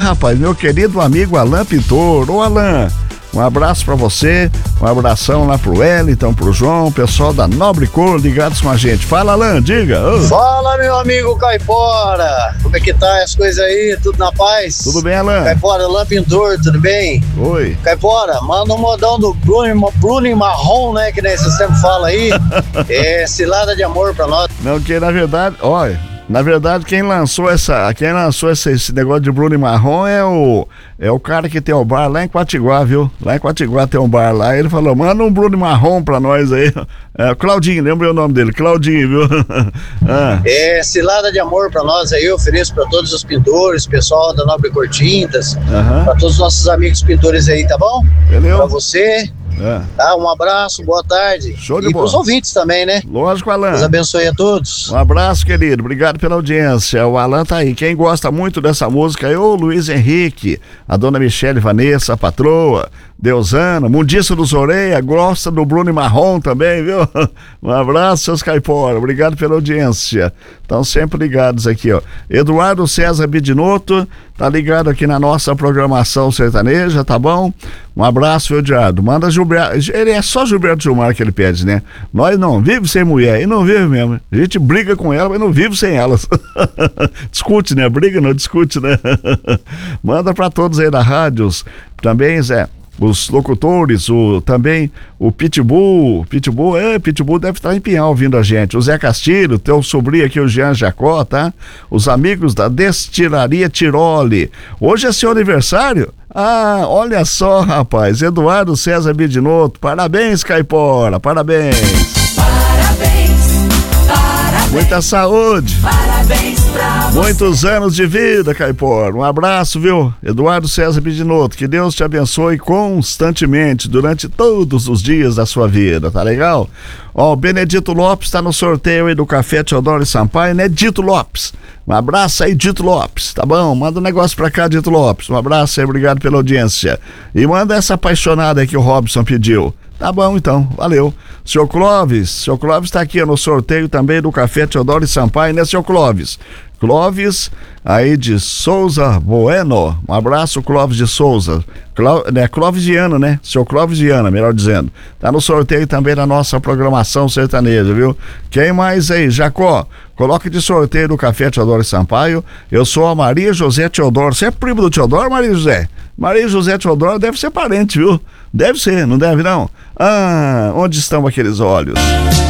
rapaz, meu querido amigo Alain Pintor. Ô Alain, um abraço pra você, um abração lá pro Wellington, pro João, pessoal da Nobre Cor ligados com a gente. Fala, Alain, diga. Fala, meu amigo Caipora, como é que tá as coisas aí, tudo na paz? Tudo bem, Alain? Caipora, Alain Pintor, tudo bem? Oi. Caipora, manda um modão do Bruno e Marrom, né, que nem você sempre fala aí, cilada de amor pra nós. Não, que na verdade, olha, quem lançou esse negócio de Bruno e Marrom é o cara que tem o bar lá em Quatiguá, viu? Lá em Quatiguá tem um bar lá, ele falou, manda um Bruno e Marrom pra nós aí. Claudinho, lembrei o nome dele, Claudinho, viu? Cilada de amor pra nós aí, eu ofereço pra todos os pintores, pessoal da Nobre Cor Tintas, pra todos os nossos amigos pintores aí, tá bom? Beleza. Pra você. Tá, um abraço, boa tarde. Show de bola. E pros ouvintes também, né? Lógico, Alain. Deus abençoe a todos. Um abraço, querido. Obrigado pela audiência. O Alain tá aí. Quem gosta muito dessa música é o Luiz Henrique, a dona Michele Vanessa, a patroa, Deusana, Mundiça dos Oreia, gosta do Bruno e Marrom também, viu? Um abraço, seus caipora. Obrigado pela audiência. Estão sempre ligados aqui, ó. Eduardo César Bidinotto, tá ligado aqui na nossa programação sertaneja, tá bom? Um abraço, viu, Eduardo? Manda Gilberto. Ele é só Gilberto Gilmar que ele pede, né? Nós não vivemos sem mulher, e não vive mesmo. A gente briga com ela, mas não vive sem elas. Discute, né? Briga não discute, né? Manda pra todos aí da rádios. Também, Zé, os locutores, também o Pitbull deve estar em Pinhal ouvindo a gente, o Zé Castilho, teu sobrinho aqui, o Jean Jacó, tá? Os amigos da Destilaria Tiroli. Hoje é seu aniversário? Ah, olha só, rapaz, Eduardo César Bidinotto, parabéns, Caipora, parabéns. Muita saúde. Parabéns pra você. Muitos anos de vida, Caipora. Um abraço, viu? Eduardo César Bidinotto. Que Deus te abençoe constantemente durante todos os dias da sua vida, tá legal? Ó, o Benedito Lopes tá no sorteio aí do Café Teodoro Sampaio, né? Dito Lopes. Um abraço aí, Dito Lopes, tá bom? Manda um negócio pra cá, Dito Lopes. Um abraço aí, obrigado pela audiência. E manda essa apaixonada aí que o Robson pediu. Tá bom, então, valeu. Seu Clóvis tá aqui no sorteio também do Café Teodoro Sampaio, né, seu Clóvis? Clóvis, aí de Souza Bueno, um abraço, Clóvis de Souza, Clóvis Viana, né? Seu Clóvis Viana, melhor dizendo. Tá no sorteio também da nossa programação sertaneja, viu? Quem mais aí? Jacó, coloque de sorteio do Café Teodoro Sampaio. Eu sou a Maria José Teodoro. Você é primo do Teodoro, Maria José? Maria José Teodoro deve ser parente, viu? Deve ser, não deve não? Ah, onde estão aqueles olhos?